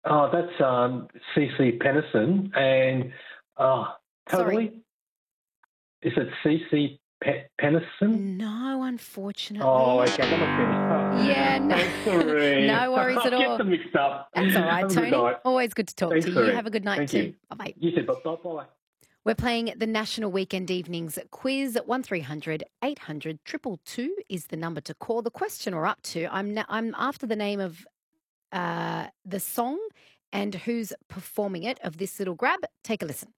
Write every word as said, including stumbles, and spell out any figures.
Oh, that's um, C C Pennison and oh, Sorry. totally. Is it C C Pe- Pennison? No, unfortunately. Oh, okay, that must be. Yeah, no, Thanks, Marie. no worries at I get all. them mixed up. That's all right, Have a good Tony. night. Always good to talk Thanks, to you. Marie. Have a good night Thank too. you. Bye-bye. You too. Bye bye. We're playing the National Weekend Evenings quiz. one three hundred eight hundred two two two is the number to call. The question we're up to, I'm, na- I'm after the name of uh, the song and who's performing it of this little grab. Take a listen.